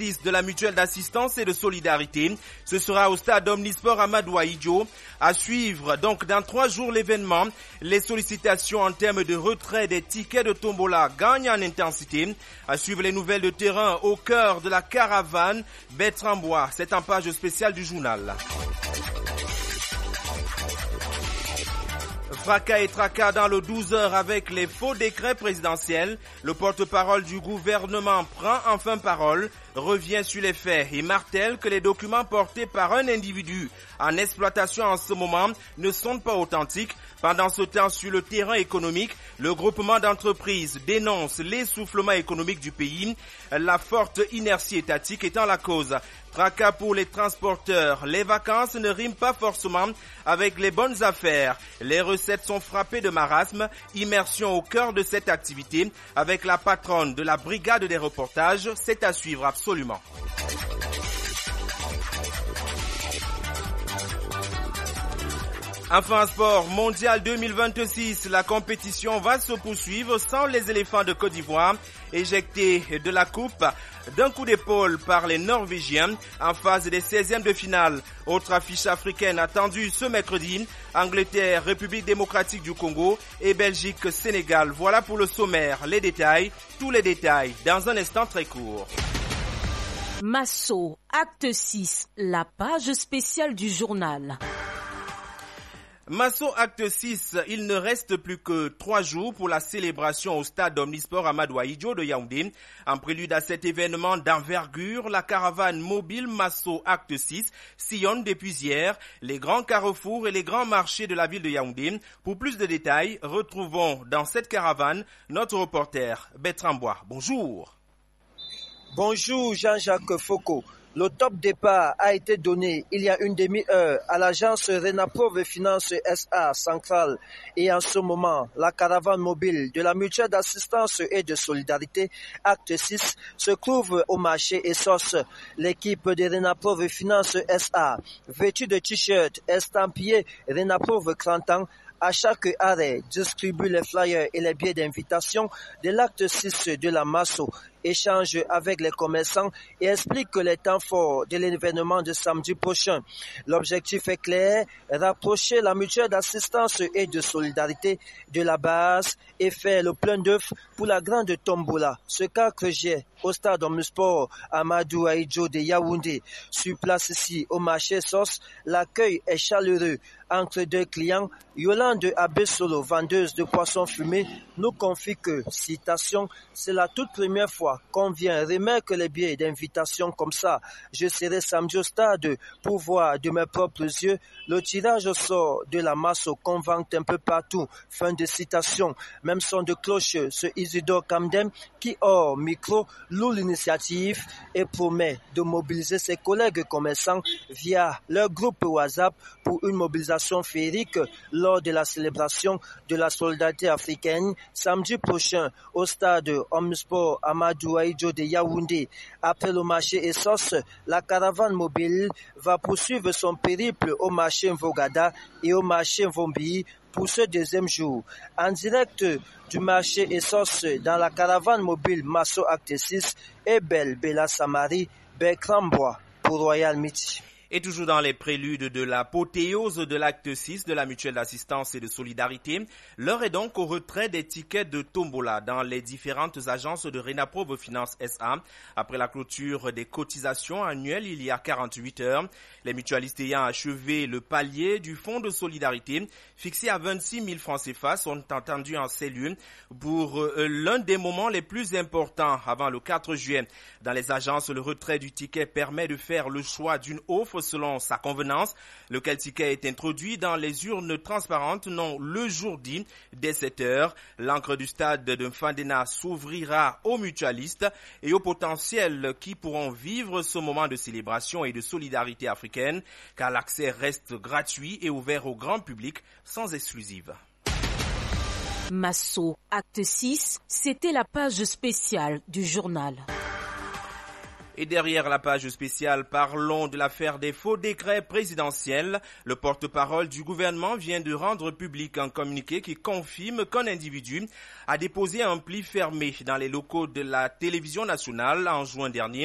de la mutuelle d'assistance et de solidarité. Ce sera au stade Omnisport Amadou Ahidjo. À suivre donc dans 3 jours l'événement. Les sollicitations en termes de retrait des tickets de tombola gagnent en intensité. À suivre les nouvelles de terrain au cœur de la caravane Bertrand-Bois. C'est en page spéciale du journal. Fracas et tracas dans le 12 heures avec les faux décrets présidentiels. Le porte-parole du gouvernement prend enfin parole, revient sur les faits et martèle que les documents portés par un individu en exploitation en ce moment ne sont pas authentiques. Pendant ce temps, sur le terrain économique, le groupement d'entreprises dénonce l'essoufflement économique du pays, la forte inertie étatique étant la cause. Tracas pour les transporteurs, les vacances ne riment pas forcément avec les bonnes affaires. Les recettes sont frappées de marasme, immersion au cœur de cette activité avec la patronne de la brigade des reportages, c'est à suivre absolument. Enfin, sport mondial 2026, la compétition va se poursuivre sans les éléphants de Côte d'Ivoire, éjectés de la coupe d'un coup d'épaule par les Norvégiens en phase des 16e de finale. Autre affiche africaine attendue ce mercredi, Angleterre, République démocratique du Congo et Belgique, Sénégal. Voilà pour le sommaire, les détails, tous les détails dans un instant très court. Masso, acte 6, la page spéciale du journal. Masso acte 6, il ne reste plus que 3 jours pour la célébration au stade Omnisport Amadou Ahidjo de Yaoundé. En prélude à cet événement d'envergure, la caravane mobile Masso acte 6 sillonne depuis hier les grands carrefours et les grands marchés de la ville de Yaoundé. Pour plus de détails, retrouvons dans cette caravane notre reporter Bertrand-Bois. Bonjour. Bonjour Jean-Jacques Foucault. Le top départ a été donné il y a une demi-heure à l'agence Renaprove Finance SA centrale et en ce moment, la caravane mobile de la mutuelle d'assistance et de solidarité acte 6 se trouve au marché Essos. L'équipe de Renaprove Finance SA, vêtue de t-shirts estampillés Renaprove 30 ans, à chaque arrêt, distribue les flyers et les billets d'invitation de l'acte 6 de la Masso, échange avec les commerçants et explique les temps forts de l'événement de samedi prochain. L'objectif est clair, rapprocher la mutuelle d'assistance et de solidarité de la base et faire le plein d'œufs pour la grande tombola. Ce 4 juillet au stade Omnisport Amadou Ahidjo de Yaoundé. Sur place ici au marché Sos, l'accueil est chaleureux. Entre 2 clients, Yolande Abessolo, vendeuse de poissons fumés, nous confie que, citation, c'est la toute première fois qu'on vient remettre les billets d'invitation comme ça. Je serai samedi au stade pour voir de mes propres yeux le tirage au sort de la masse qu'on vante un peu partout. Fin de citation. Même son de cloche, ce Isidore Kamdem qui, hors micro, loue l'initiative et promet de mobiliser ses collègues commerçants via leur groupe WhatsApp pour une mobilisation féerique lors de la célébration de la solidarité africaine samedi prochain au stade Omnisport Amadou Ahidjo de Yaoundé. Après le marché Essos, la caravane mobile va poursuivre son périple au marché Mvogada et au marché Mvombi pour ce deuxième jour. En direct du marché Essos dans la caravane mobile Masso Acte 6 et Bella Samari, Bertrand-Bois pour Royal Midi. Et toujours dans les préludes de l'apothéose de l'acte 6 de la mutuelle d'assistance et de solidarité, l'heure est donc au retrait des tickets de tombola dans les différentes agences de Renaprove Finance SA. Après la clôture des cotisations annuelles il y a 48 heures, les mutualistes ayant achevé le palier du fonds de solidarité fixé à 26 000 francs CFA sont entendus en cellule pour l'un des moments les plus importants avant le 4 juillet. Dans les agences, le retrait du ticket permet de faire le choix d'une offre selon sa convenance, lequel ticket est introduit dans les urnes transparentes non le jour dit dès 7 heures. L'encre du stade de Mfandena s'ouvrira aux mutualistes et aux potentiels qui pourront vivre ce moment de célébration et de solidarité africaine, car l'accès reste gratuit et ouvert au grand public sans exclusive. Masso, acte 6, c'était la page spéciale du journal. Et derrière la page spéciale, parlons de l'affaire des faux décrets présidentiels. Le porte-parole du gouvernement vient de rendre public un communiqué qui confirme qu'un individu a déposé un pli fermé dans les locaux de la télévision nationale en juin dernier